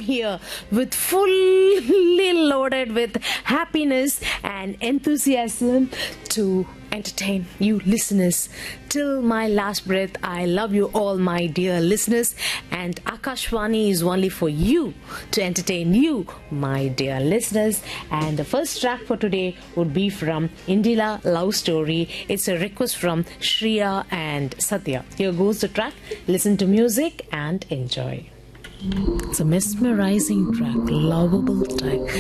here with fully loaded with happiness and enthusiasm to entertain you listeners till my last breath. I love you all, my dear listeners, and Akashvani is only for you to entertain you, my dear listeners. And the first track for today would be from Indila Love Story. It's a request from Shreya and Satya. Here goes the track. Listen to music and enjoy. It's a mesmerizing track, lovable track.